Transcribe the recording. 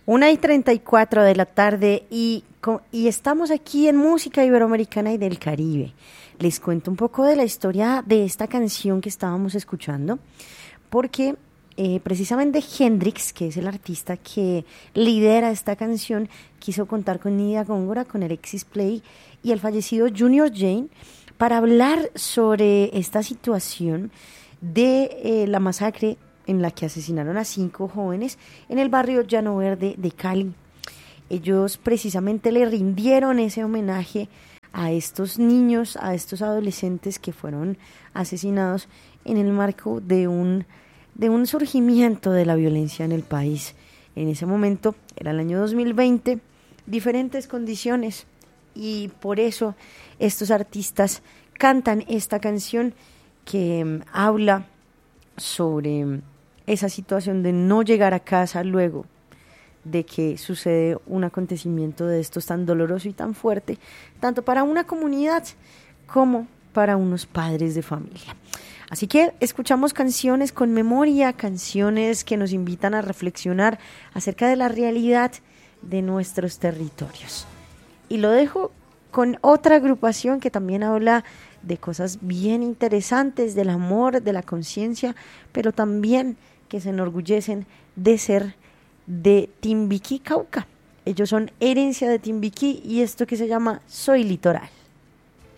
1:34 de la tarde y estamos aquí en Música Iberoamericana y del Caribe. Les cuento un poco de la historia de esta canción que estábamos escuchando, porque precisamente Hendrix, que es el artista que lidera esta canción, quiso contar con Nidia Góngora, con Alexis Play y el fallecido Junior Jane para hablar sobre esta situación de la masacre en la que asesinaron a 5 jóvenes en el barrio Llano Verde de Cali. Ellos precisamente le rindieron ese homenaje a estos niños, a estos adolescentes que fueron asesinados en el marco de un surgimiento de la violencia en el país. En ese momento, era el año 2020, diferentes condiciones, y por eso estos artistas cantan esta canción que habla sobre esa situación de no llegar a casa luego de que sucede un acontecimiento de estos tan doloroso y tan fuerte, tanto para una comunidad como para unos padres de familia. Así que escuchamos canciones con memoria, canciones que nos invitan a reflexionar acerca de la realidad de nuestros territorios. Y lo dejo con otra agrupación que también habla de cosas bien interesantes, del amor, de la conciencia, pero también que se enorgullecen de ser de Timbiquí, Cauca. Ellos son Herencia de Timbiquí y esto que se llama Soy Litoral.